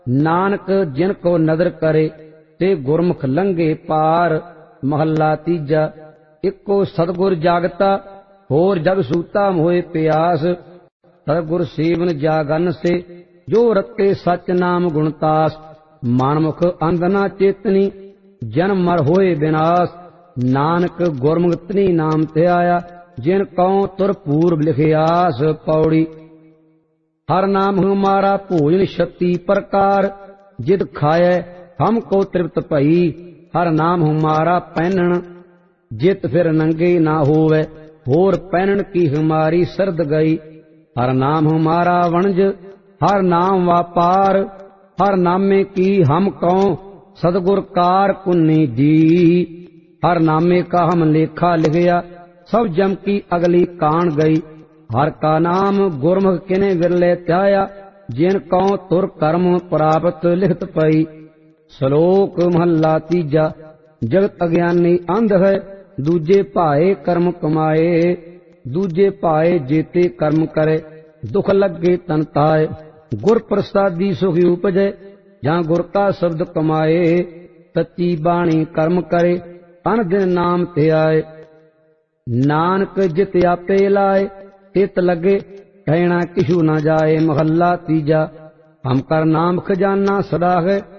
नानक जिन को नदर करे ते गुरमुख लंघे पार। महला तीजा। इको सतगुर जागता होर जग सूता मोए प्यास। सतगुर सेवन जागन से जो रते सच नाम गुणतास। मानमुख अंधना चेतनी जन्म मर होए विनाश। नानक गुरमुखतनी नाम ध्याया जिन कौ तुर पूर्व लिखियास। पौड़ी। हर नाम हमारा भोजन 36 प्रकार। जित खाए हमको तृप्त भई। हर नाम हमारा पहनन जित फिर नंगे ना होवे। होर पहनन की हमारी सरद गई। हर नाम हमारा वणज हर नाम व्यापार। हर नामे की हम कौं सतगुर कार कुन्नी दी। हर नामे का हम लेखा लिखया सब जम की अगली कान गई। हर का नाम गुरमुख किने विरले त्याया जिन कौ तुर कर्म प्राप्त लिखत पई। श्लोक महला तीजा। जगत अज्ञानी अंध है दूजे भाए कर्म कमाए। दूजे भाए जेते कर्म करे दुख लगे तन ताए। गुर प्रसादी सुखी उपजे जहाँ गुर का शब्द कमाए। सच्ची बाणी कर्म करे अन दिन नाम ते आए। नानक जित आपे लाए तित लगे कहना किशु न जाए। महला तीजा। हम कर नाम खजाना सदा है